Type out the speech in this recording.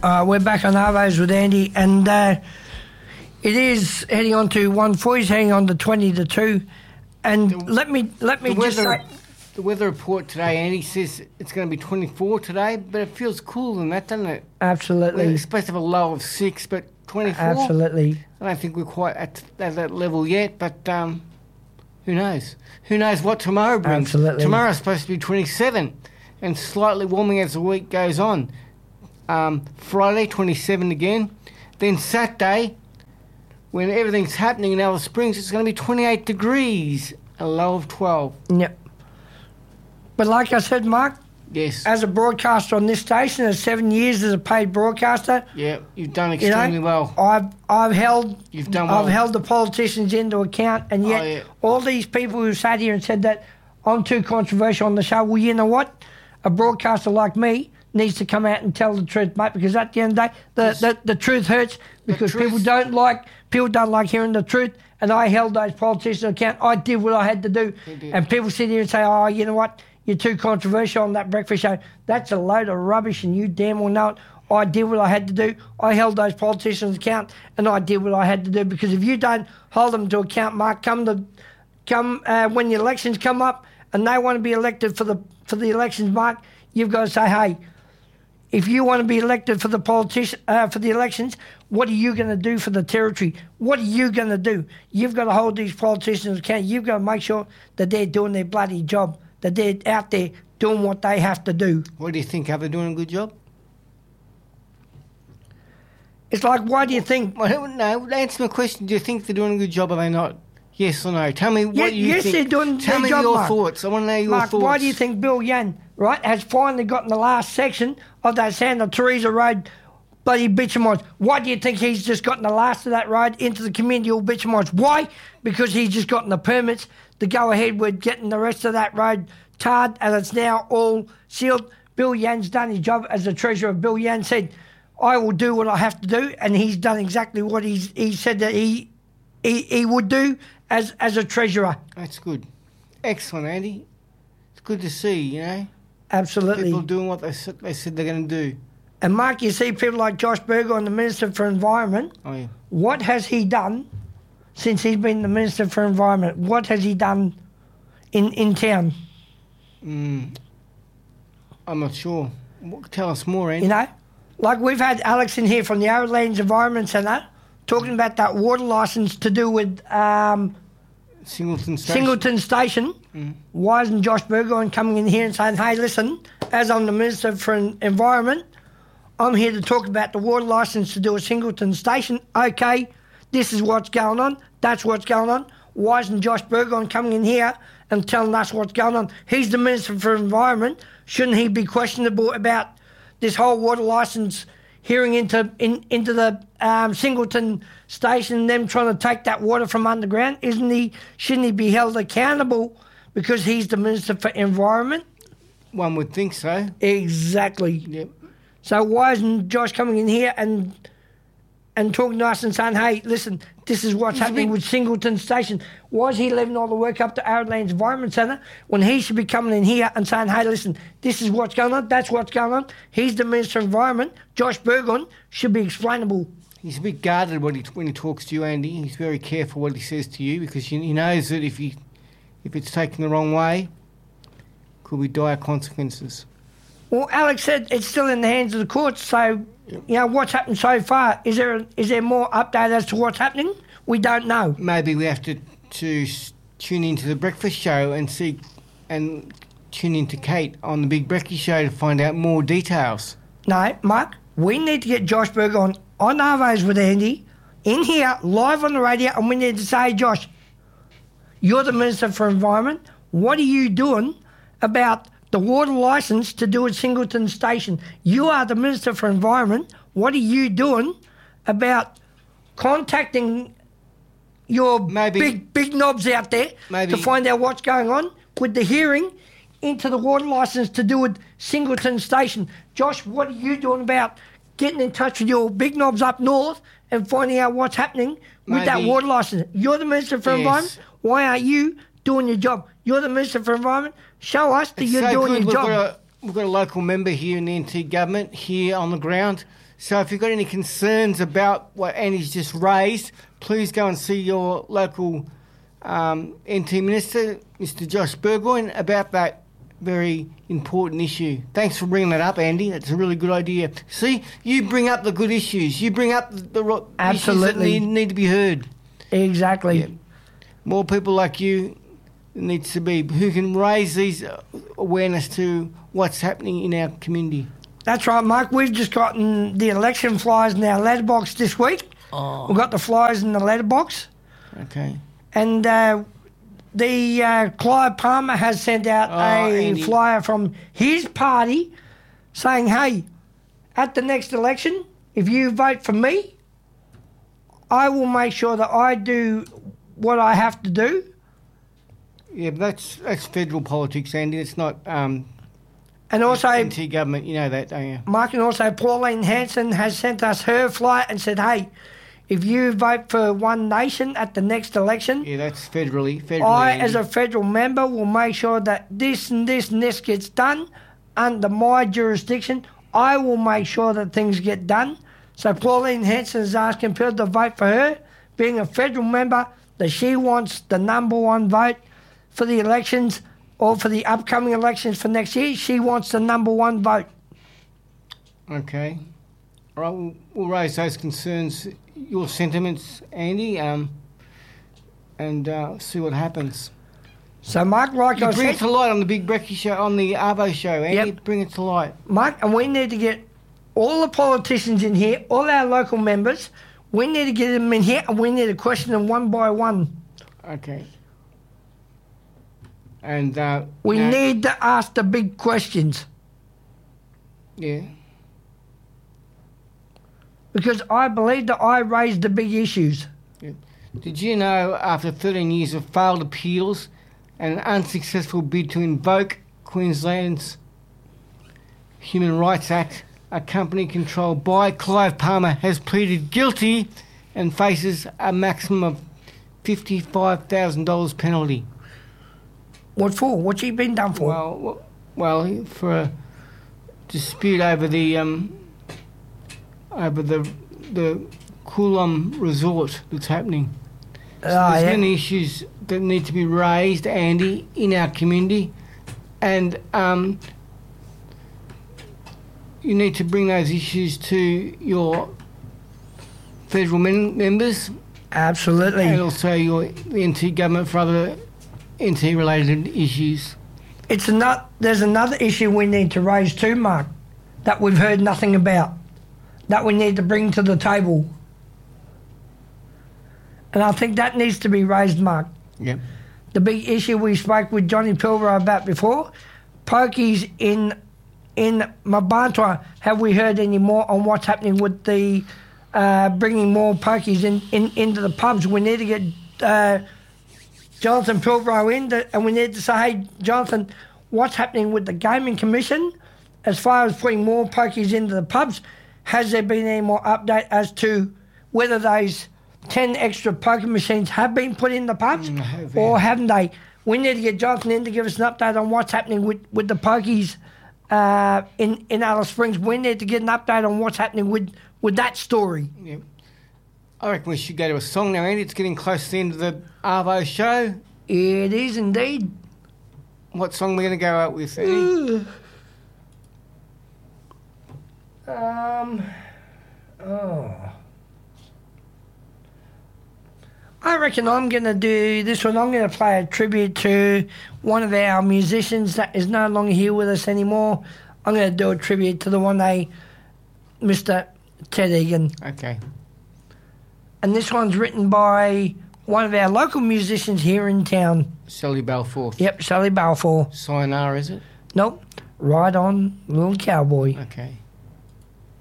We're back on Arvos with Andy, and it is heading on to 1-4. He's heading on to 20-2. And let me just say... The weather report today, Andy, says it's going to be 24 today, but it feels cooler than that, doesn't it? Absolutely. We're supposed to have a low of 6, but 24? Absolutely. I don't think we're quite at that level yet, but who knows? Who knows what tomorrow brings? Absolutely. Tomorrow's supposed to be 27 and slightly warming as the week goes on. Friday, 27 again. Then Saturday, when everything's happening in Alice Springs, it's going to be 28 degrees, a low of 12. Yep. But like I said, Mark, yes, as a broadcaster on this station, as 7 years as a paid broadcaster, yeah, you've done extremely well. I've held the politicians into account, and yet all these people who sat here and said that I'm too controversial on the show. Well, you know what? A broadcaster like me needs to come out and tell the truth, mate, because at the end of the day, the truth hurts because people don't like hearing the truth. And I held those politicians to account. I did what I had to do. And people sit here and say, oh, you know what? You're too controversial on that breakfast show. That's a load of rubbish, and you damn well know it. I did what I had to do. I held those politicians to account, and I did what I had to do. Because if you don't hold them to account, Mark, when the elections come up and they want to be elected for the elections, Mark, you've got to say, hey, if you want to be elected for the elections, what are you going to do for the territory? What are you going to do? You've got to hold these politicians account. You've got to make sure that they're doing their bloody job, that they're out there doing what they have to do. What do you think? Are they doing a good job? It's like, why do you think... No, answer my question. Do you think they're doing a good job or are they not? Yes or no? Tell me what you think. Yes, they're doing Tell me job, your Mark. thoughts. I want to know your thoughts. Why do you think Bill Yan, right, has finally gotten the last section of that Santa Teresa Road bloody bitumen? Why do you think he's just gotten the last of that road into the community all bitumen? Why? Because he's just gotten the permits to go ahead with getting the rest of that road tarred, and it's now all sealed. Bill Yan's done his job as the treasurer. Bill Yan said, I will do what I have to do, and he's done exactly what he said that he would do as a treasurer. That's good. Excellent, Andy. It's good to see, you know. Absolutely. People doing what they said they're going to do. And Mark, you see people like Josh Burgoyne, the Minister for Environment. Oh, yeah. What has he done since he's been the Minister for Environment? What has he done in town? I'm not sure. Tell us more, Andy. You know, like we've had Alex in here from the Arrowlands Environment Centre talking about that water licence to do with Singleton Station. Why isn't Josh Burgoyne coming in here and saying, hey, listen, as I'm the Minister for Environment, I'm here to talk about the water licence to do with Singleton Station. Okay, this is what's going on. That's what's going on. Why isn't Josh Burgoyne coming in here and telling us what's going on? He's the Minister for Environment. Shouldn't he be questionable about this whole water licence hearing into the Singleton Station and them trying to take that water from underground? Shouldn't he be held accountable because he's the Minister for Environment? One would think so. Exactly. Yep. So why isn't Josh coming in here and talking to us and saying, hey, listen, this is what's happening with Singleton Station? Why is he leaving all the work up to Arrowlands Environment Centre when he should be coming in here and saying, hey, listen, this is what's going on, that's what's going on? He's the Minister of Environment. Josh Burgoyne should be explainable. He's a bit guarded when he talks to you, Andy. He's very careful what he says to you because he knows that if it's taken the wrong way, could be dire consequences. Well, Alex said it's still in the hands of the courts, so... You know, what's happened so far? Is there more update as to what's happening? We don't know. Maybe we have to tune into the breakfast show and tune into Kate on the Big Breakfast Show to find out more details. No, Mark, we need to get Josh Burgoyne on Arvos with Andy in here, live on the radio, and we need to say, Josh, you're the Minister for Environment. What are you doing about the water licence to do at Singleton Station? You are the Minister for Environment. What are you doing about contacting your big knobs out there to find out what's going on with the hearing into the water licence to do with Singleton Station? Josh, what are you doing about getting in touch with your big knobs up north and finding out what's happening with that water licence? You're the Minister for Environment. Why aren't you doing your job? You're the Minister for Environment. Show us that you're doing your job. we've got a local member here in the NT government here on the ground. So if you've got any concerns about what Andy's just raised, please go and see your local NT Minister, Mr Josh Burgoyne, about that very important issue. Thanks for bringing that up, Andy. That's a really good idea. See, you bring up the good issues. You bring up the issues that need to be heard. Exactly. Yeah. More people like you needs to be, who can raise these awareness to what's happening in our community. That's right, Mark. We've just gotten the election flyers in our letterbox this week. Oh. We've got the flyers in the letterbox. Okay. And the Clive Palmer has sent out Andy. flyer from his party saying, hey, at the next election, if you vote for me, I will make sure that I do what I have to do. Yeah, but that's federal politics, Andy. It's not and also NT government. You know that, don't you? Mark, and also Pauline Hanson has sent us her flyer and said, hey, if you vote for One Nation at the next election, yeah, that's federally. I, Andy, as a federal member, will make sure that this and this and this gets done under my jurisdiction. I will make sure that things get done. So Pauline Hanson is asking people to vote for her, being a federal member, that she wants the number one vote for the elections or for the upcoming elections for next year. She wants the number one vote. Okay. All right, we'll raise those concerns, your sentiments, Andy, and see what happens. So, Mark, like I said... Bring it to light on the Big Brekkie show, on the Arvo show, Andy. Yep. Bring it to light. Mark, and we need to get all the politicians in here, all our local members, we need to get them in here and we need to question them one by one. Okay. And we need to ask the big questions. Yeah. Because I believe that I raised the big issues. Yeah. Did you know after 13 years of failed appeals and an unsuccessful bid to invoke Queensland's Human Rights Act, a company controlled by Clive Palmer has pleaded guilty and faces a maximum of $55,000 penalty. What for? What's he been done for? Well, for a dispute over the Coolum resort that's happening. So there's many issues that need to be raised, Andy, in our community, and you need to bring those issues to your federal members. Absolutely. And also the NT government for other NT-related issues. There's another issue we need to raise too, Mark, that we've heard nothing about, that we need to bring to the table. And I think that needs to be raised, Mark. Yep. The big issue we spoke with Johnny Pilbara about before, pokies in Mabantwa, have we heard any more on what's happening with the bringing more pokies into the pubs? We need to get Jonathan Pilbara in, and we need to say, hey, Jonathan, what's happening with the Gaming Commission as far as putting more pokies into the pubs? Has there been any more update as to whether those 10 extra poker machines have been put in the pubs or haven't they? We need to get Jonathan in to give us an update on what's happening with the pokies in Alice Springs. We need to get an update on what's happening with that story. Yeah. I reckon we should go to a song now, Andy. It's getting close to the end of the Arvo show. It is indeed. What song are we going to go out with, Andy? I reckon I'm going to do this one. I'm going to play a tribute to one of our musicians that is no longer here with us anymore. I'm going to do a tribute to the one day, Mr. Ted Egan. Okay. And this one's written by one of our local musicians here in town. Sally Balfour. Yep, Sally Balfour. Sayonara, is it? Nope. Ride On, Little Cowboy. Okay.